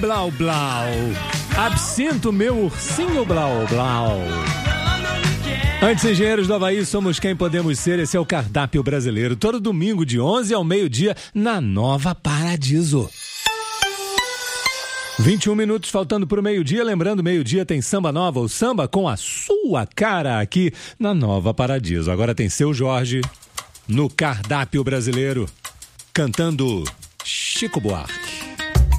Blau, blau. Absinto, meu ursinho, blau, blau. Antes, Engenheiros do Havaí, somos quem podemos ser. Esse é o Cardápio Brasileiro. Todo domingo, de 11 ao meio-dia, na Nova Paradiso. 21 minutos faltando para o meio-dia. Lembrando, meio-dia tem Samba Nova, o samba com a sua cara aqui na Nova Paradiso. Agora tem Seu Jorge no Cardápio Brasileiro, cantando Chico Buarque.